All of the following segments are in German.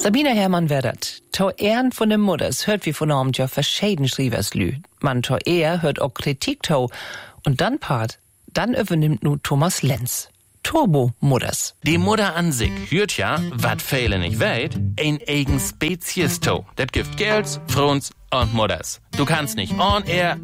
Sabine Herrmann Werdert. To Ehren von den Mutters hört wie von Abend ja verschieden Schlieverslü. Man to Ehr hört auch Kritik to. Und dann übernimmt nu Thomas Lenz. Turbo-Mutters. Die Mutter an sich hört ja, wat viele nicht weit, ein eigen Spezies to. Dat gibt Girls, Fruns und Mutters. Du kannst nicht on air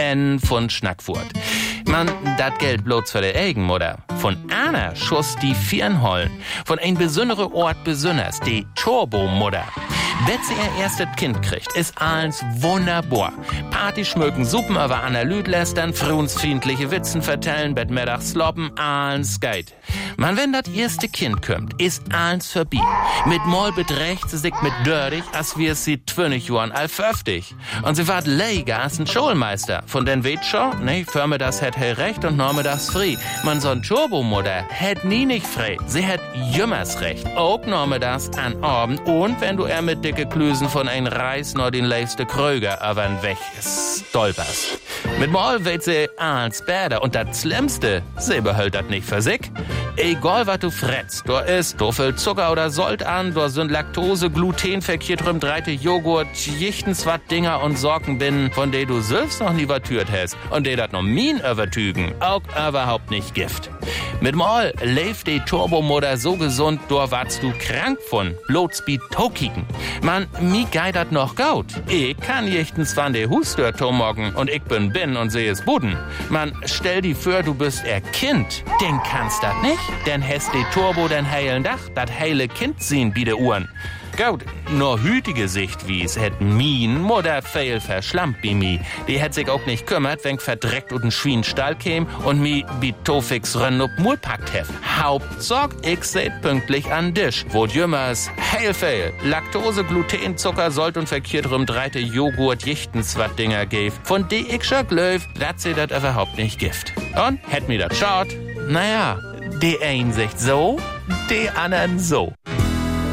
von Schnackfurt. Man, dat Geld bloß für die Eigenmutter. Von einer Schuss die Viernhollen. Von ein besondere Ort besonders, die Turbo-Mutter. Wenn sie ihr erstes Kind kriegt, ist alles wunderbar. Party schmücken, Suppen über Anna Lüd lästern, frühensfeindliche Witzen vertellen, Bettmittag sloppen, alles geht. Man, wenn das erste Kind kommt, ist alles vorbei. Mit Moll beträgt sie sich mit dörrig, als wir sie 20 Jahren all 50. Und sie wart leiger als ein Schulmeister. Von den weht schon, ne, für mir das hätt hell recht und norme das frei. Man, so ein Turbomutter hätt nie nicht frei. Sie hätt jümmers recht. Auch norme das an Abend und wenn du mit dicke Klüsen von ein Reis nur den leifste Kröger aber Weg stolperst. Mit Moll weht sie als Bäder und das Schlimmste, sie behält das nicht für sich. Egal was du fretzt, du isst, du viel Zucker oder Sold an, du sind Laktose, Gluten, verkehrt rum, dreite Joghurt, jichtens wat Dinger und Sorgen bin, von denen du selbst noch nie vertürt hast und die dat noch mien übertügen, auch überhaupt nicht Gift. Mit Moll lebt die Turbomutter so gesund, du warst du krank von, bloß bi tokigen. Man, mi geidert noch gaut. Ich kann jichtens van de Hustür tomoggen und ich bin und seh es Buden. Man, stell die für, du bist Kind, den kannst dat nicht, denn hast die Turbo den heilen Dach, dat heile Kind sehen bi de Uhren. Gaut, nur hütige Sicht, wie's hätt mien Mutter feil verschlampt bi mi. Die hätt sich auch nicht kümmert, wenn verdreckt und ein Schwienstall käm und mi bi Tofix Rönnup Mul packt hef. Hauptsorg, ich seht pünktlich an Tisch, wo jümmers heil feil, Laktose, Gluten, Zucker, Sold und verkehrt rum dreite Joghurt, jichtens wat Dinger gäf. Von de ich scha glöf, dat sie dat überhaupt nicht Gift. Und hätt mi dat schaut? Naja, die Einsicht so, die anderen so.